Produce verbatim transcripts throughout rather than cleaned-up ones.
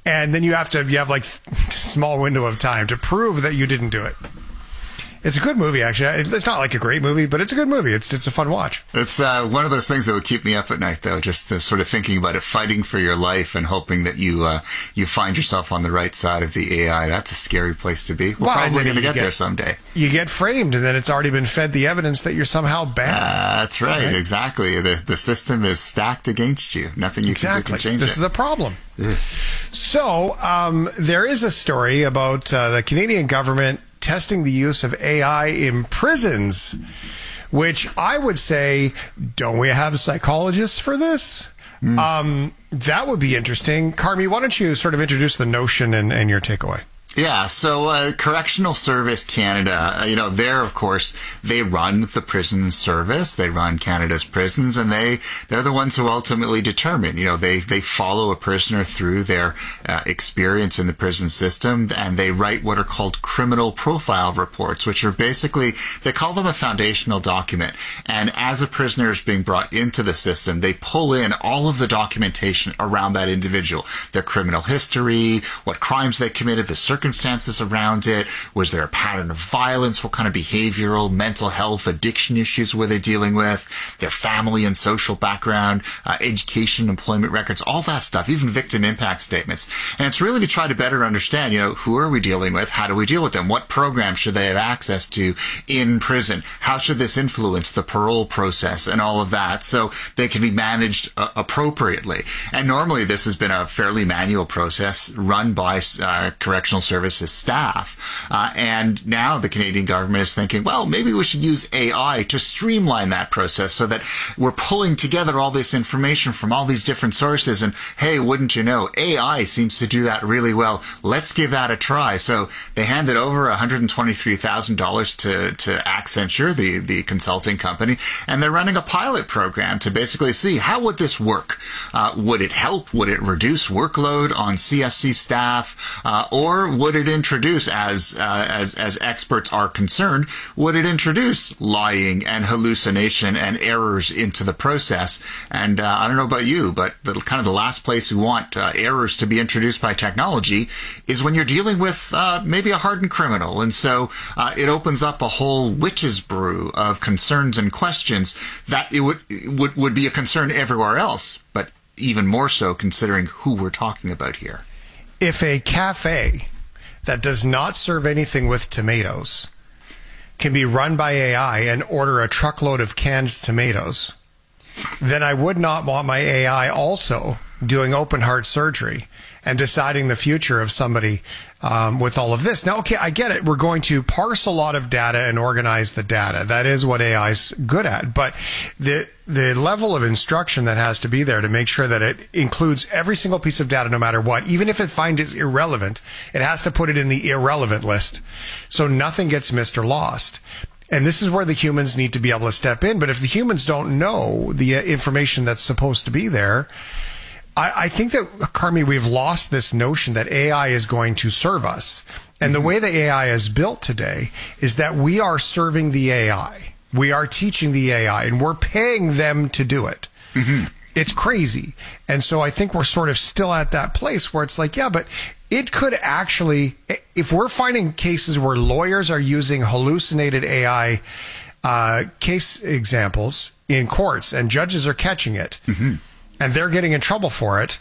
And then you have to, you have like small window of time to prove that you didn't do it. It's a good movie, actually. It's not like a great movie, but it's a good movie. It's it's a fun watch. It's uh, one of those things that would keep me up at night, though, just uh, sort of thinking about it, fighting for your life and hoping that you uh, you find yourself on the right side of the A I. That's a scary place to be. We're well, probably going to get, get there someday. You get framed, and then it's already been fed the evidence that you're somehow bad. Uh, that's right, right, exactly. The the system is stacked against you. Nothing you exactly. can do can change this it. This is a problem. Ugh. So um, there is a story about uh, the Canadian government testing the use of A I in prisons, which I would say, don't we have psychologists for this? Mm. Um, that would be interesting. Carmi, why don't you sort of introduce the notion and, and your takeaway? Yeah, so uh, Correctional Service Canada, uh, you know, they're, of course, they run the prison service. They run Canada's prisons, and they, they're the ones who ultimately determine, you know, they, they follow a prisoner through their uh, experience in the prison system, and they write what are called criminal profile reports, which are basically, they call them a foundational document. And as a prisoner is being brought into the system, they pull in all of the documentation around that individual, their criminal history, what crimes they committed, the circumstances, circumstances around it. Was there a pattern of violence? What kind of behavioral, mental health, addiction issues were they dealing with? Their family and social background, uh, education, employment records, all that stuff, even victim impact statements. And it's really to try to better understand, you know, who are we dealing with? How do we deal with them? What programs should they have access to in prison? How should this influence the parole process and all of that so they can be managed uh, appropriately? And normally this has been a fairly manual process run by uh, correctional services staff. Uh, and now the Canadian government is thinking, well, maybe we should use A I to streamline that process so that we're pulling together all this information from all these different sources. And hey, wouldn't you know, A I seems to do that really well. Let's give that a try. So they handed over one hundred twenty-three thousand dollars to, to Accenture, the, the consulting company, and they're running a pilot program to basically see how would this work? Uh, would it help? Would it reduce workload on C S C staff? Uh, or would it introduce, as, uh, as, as experts are concerned, would it introduce lying and hallucination and errors into the process? And uh, I don't know about you, but the kind of the last place you want uh, errors to be introduced by technology is when you're dealing with uh, maybe a hardened criminal. And so uh, it opens up a whole witch's brew of concerns and questions that it would, would, would be a concern everywhere else, but even more so considering who we're talking about here. If a cafe that does not serve anything with tomatoes can be run by A I and order a truckload of canned tomatoes, then I would not want my A I also doing open heart surgery and deciding the future of somebody um, with all of this. Now, okay, I get it. We're going to parse a lot of data and organize the data. That is what A I is good at. But the the level of instruction that has to be there to make sure that it includes every single piece of data no matter what, even if it finds it irrelevant, it has to put it in the irrelevant list so nothing gets missed or lost. And this is where the humans need to be able to step in. But if the humans don't know the information that's supposed to be there, I, I think that, Carmi, we've lost this notion that A I is going to serve us. And mm-hmm. the way the A I is built today is that we are serving the A I. We are teaching the A I, and we're paying them to do it. Mm-hmm. It's crazy. And so I think we're sort of still at that place where it's like, yeah, but it could actually, if we're finding cases where lawyers are using hallucinated A I uh, case examples in courts and judges are catching it, mm-hmm. and they're getting in trouble for it,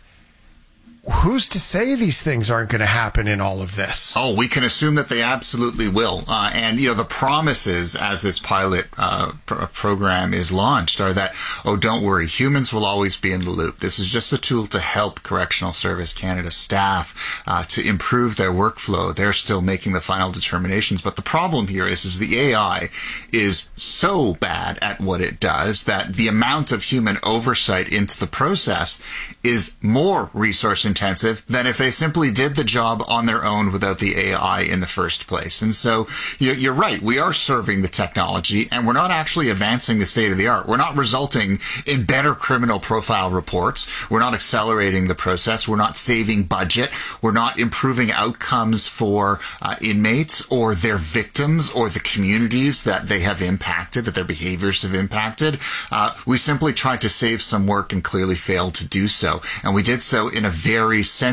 who's to say these things aren't going to happen in all of this? Oh, we can assume that they absolutely will. Uh, and, you know, the promises as this pilot uh, pr- program is launched are that, oh, don't worry, humans will always be in the loop. This is just a tool to help Correctional Service Canada staff uh, to improve their workflow. They're still making the final determinations. But the problem here is, is the A I is so bad at what it does that the amount of human oversight into the process is more resource intensive than if they simply did the job on their own without the A I in the first place. And so you're right, we are serving the technology and we're not actually advancing the state of the art. We're not resulting in better criminal profile reports. We're not accelerating the process. We're not saving budget. We're not improving outcomes for uh, inmates or their victims or the communities that they have impacted, that their behaviors have impacted. Uh, we simply tried to save some work and clearly failed to do so. And we did so in a very sensitive